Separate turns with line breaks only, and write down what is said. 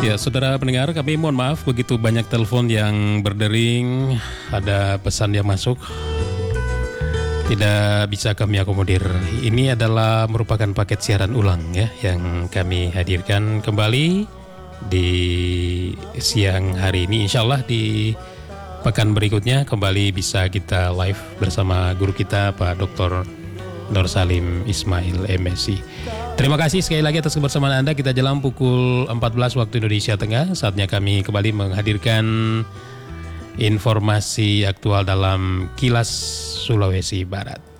Ya, saudara pendengar, kami mohon maaf begitu banyak telepon yang berdering, ada pesan yang masuk, tidak bisa kami akomodir. Ini adalah merupakan paket siaran ulang ya, yang kami hadirkan kembali di siang hari ini. Insya Allah di pekan berikutnya kembali bisa kita live bersama guru kita Pak Dr. Nur Salim Ismail MSI. Terima kasih sekali lagi atas kebersamaan Anda. Kita jalan pukul 14 waktu Indonesia Tengah. Saatnya kami kembali menghadirkan informasi aktual dalam Kilas Sulawesi Barat.